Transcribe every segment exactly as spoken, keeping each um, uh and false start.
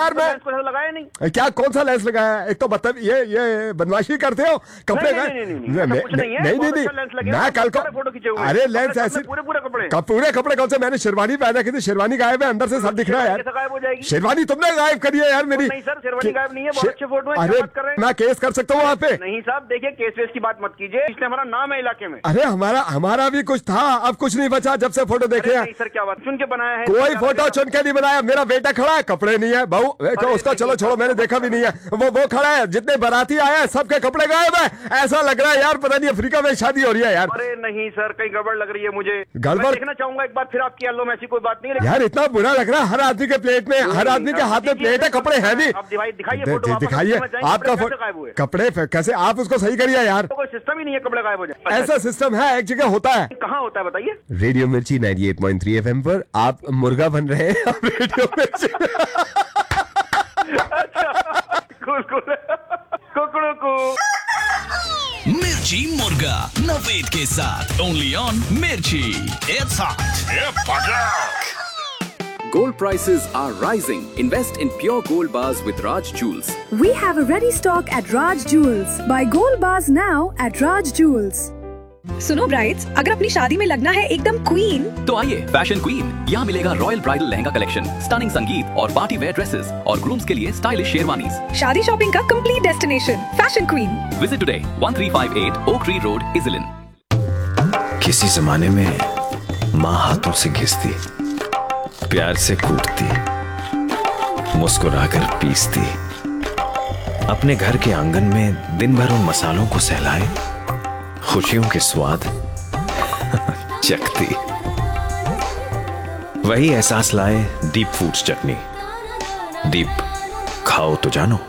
यार मैं लगाया नहीं। क्या कौन सा लेंस लगाया? एक तो मतलब ये ये बदमाशी करते हो कपड़े का। नहीं नहीं नहीं मैं कल को फोटो खींचे हुए। अरे लेंस ऐसे पूरे पूरे कपड़े पूरे कपड़े कौन से? मैंने शेरवानी पहन रखी थी, शेरवानी गायब है, अंदर से सब दिख रहा है यार। गायब हो जाएगी शेरवानी तुमने गायब करी है यार मेरी। नहीं सर, शेरवानी गायब नहीं है, बहुत अच्छे फोटो है। अरे मैं केस कर सकता हूँ वहाँ पे। नहीं साहब देखिए, केस वेस की बात मत कीजिए, इसलिए हमारा नाम है इलाके में। अरे हमारा हमारा भी कुछ था, अब कुछ नहीं बचा जब से फोटो देखे हैं। सर क्या बात, चुन के बनाया है? कोई फोटो चुन के नहीं बनाया। मेरा बेटा खड़ा है, कपड़े नहीं है बहू उसका, चलो छोड़ो मैंने देखा भी नहीं है। वो वो खड़ा है, जितने बाराती आए हैं सबके कपड़े गायब है। ऐसा लग रहा है यार पता नहीं अफ्रीका में शादी हो रही है यार। अरे नहीं सर, कहीं गड़बड़ लग रही है मुझे। गड़बड़ देखना चाहूंगा एक बार फिर आपकी। लो में ऐसी कोई बात नहीं है यार, इतना बुरा लग रहा है। हर आदमी के प्लेट में, हर आदमी के हाथ में प्लेट है, कपड़े हैं भी। दिखाइए आपका फोटो कपड़े कैसे, आप उसको सही करिए यार। कोई सिस्टम ही नहीं है कपड़े गायब हो जाए। ऐसा सिस्टम है, एक जगह होता है। कहाँ होता है बताइए? रेडियो मिर्ची अट्ठानवे पॉइंट तीन एफएम पर आप मुर्गा बन रहे हैं। रेडियो मिर्ची मिर्ची मुर्गा नवेद के साथ ओनली ऑन मिर्ची। It's hot. Gold prices are rising. Invest in pure gold bars with Raj Jewels. We have a ready stock at Raj Jewels. Buy gold bars now at Raj Jewels. सुनो brides, अगर अपनी शादी में लगना है एकदम queen, तो आइए फैशन क्वीन। यहाँ मिलेगा royal bridal lehenga collection, stunning संगीत और पार्टी वेयर ड्रेसेस और ग्रूम्स के लिए स्टाइलिश शेरवानीज। शादी शॉपिंग का complete destination fashion queen. Visit today one three five eight oak tree road, इजलिन। किसी जमाने में माँ हाथों से घिसती, प्यार से कूटती, मुस्कुराकर पीसती, अपने घर के आंगन में दिन भर उन मसालों को सहलाए, खुशियों के स्वाद चखती। वही एहसास लाए डीप फूड्स चटनी। डीप खाओ तो जानो।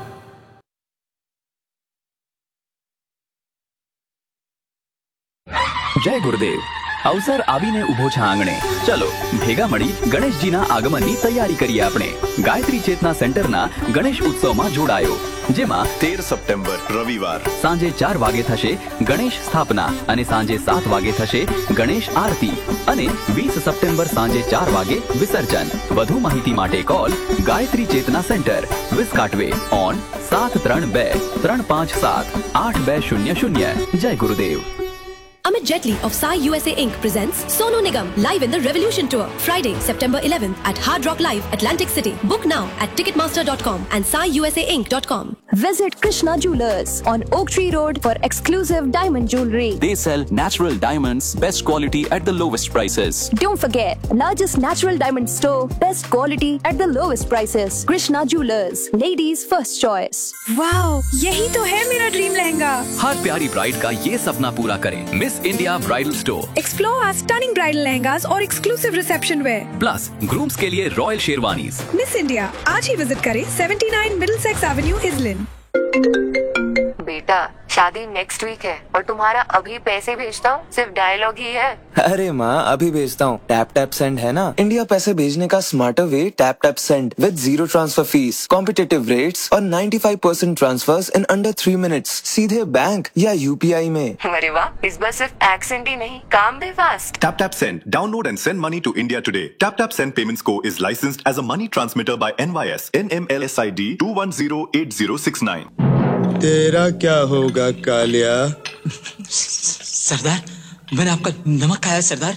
જય ગુરુદેવ। અવસર આવીને ઉભો છે આંગણે, ચલો ભેગા મળી ગણેશજીના આગમનની તૈયારી કરીએ આપણે। ગાયત્રી ચેતના સેન્ટરના ગણેશ ઉત્સવમાં જોડાયો, જેમાં તેર સપ્ટેમ્બર રવિવાર સાંજે ચાર વાગે થશે ગણેશ સ્થાપના અને સાંજે સાત વાગે થશે ગણેશ આરતી અને વીસ સપ્ટેમ્બર સાંજે ચાર વાગે વિસર્જન। વધુ માહિતી માટે call Gayatri Chetana centre, વિસ્કાટવે on સાત ત્રણ બે ત્રણ પાંચ સાત આઠ બે શૂન્ય શૂન્ય। જય ગુરુદેવ। Amit Jetli of Sai U S A Incorporated presents Sonu Nigam live in the Revolution Tour, Friday, September eleventh at Hard Rock Live, Atlantic City. Book now at ticketmaster dot com and sai u s a inc dot com. Visit Krishna Jewelers on Oak Tree Road for exclusive diamond jewelry. They sell natural diamonds, best quality at the lowest prices. Don't forget, largest natural diamond store, best quality at the lowest prices. Krishna Jewelers, ladies first choice. Wow, यही तो है मेरा dream lehenga. हर प्यारी bride का ये सपना पूरा करें miss India bridal store. Explore our stunning bridal lehengas और exclusive reception where, plus grooms के लिए रॉयल शेरवानीज। मिस इंडिया आज ही विजिट करें सेवेंटी नाइन मिडलसेक्स एवेन्यू, इजलिन। बेटा शादी नेक्स्ट वीक है और तुम्हारा अभी पैसे भेजता हूँ सिर्फ डायलॉग ही है। अरे माँ अभी भेजता हूँ। टैप टैप सेंड है ना, इंडिया पैसे भेजने का smarter way. Tap tap send with zero transfer fees, competitive rates और पचानवे percent transverse in under three minutes सीधे बैंक या यूपीआई में। अरे वाह, इस बार सिर्फ एक्सेंट ही नहीं काम भी fast. Tap Tap Send. Download and send money to India today. Tap Tap Send Payments Co is licensed as a money transmitter by N Y S N M L S I D two one zero eight zero six nine. तेरा क्या होगा कालिया? सरदार मैंने आपका नमक खाया सरदार।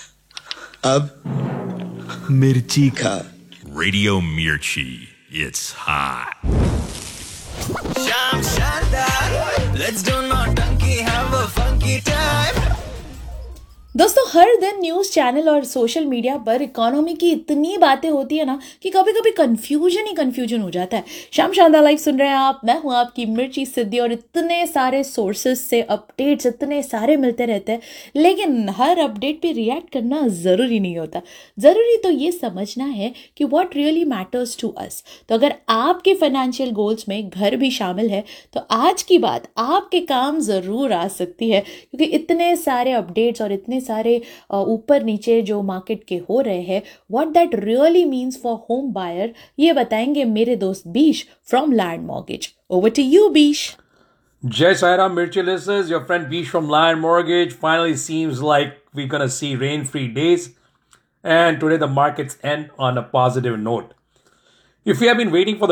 अब मिर्ची खा। Radio Mirchi, it's hot. Sham Shandar, let's do naughty, have a funky time. दोस्तों हर दिन न्यूज़ चैनल और सोशल मीडिया पर इकोनॉमी की इतनी बातें होती है ना कि कभी कभी कंफ्यूजन ही कंफ्यूजन हो जाता है। शाम शानदार लाइव सुन रहे हैं आप, मैं हूं आपकी मिर्ची सिद्धि और इतने सारे सोर्सेज से अपडेट्स इतने सारे मिलते रहते हैं, लेकिन हर अपडेट पे रिएक्ट करना ज़रूरी नहीं होता। ज़रूरी तो ये समझना है कि what really matters to us. तो अगर आपके फाइनेंशियल गोल्स में घर भी शामिल है तो आज की बात आपके काम ज़रूर आ सकती है, क्योंकि इतने सारे अपडेट्स और इतने सारे ऊपर नीचे जो मार्केट के हो रहे हैं, what that really means for home buyer, ये बताएंगे मेरे दोस्त बीश from land mortgage. Over to you बीश। Jai Sairam, Mirchi listeners, your friend Bish from Lion Mortgage. Finally seems like we're going to see rain-free days. And today the markets end on a positive note. If you have been waiting for the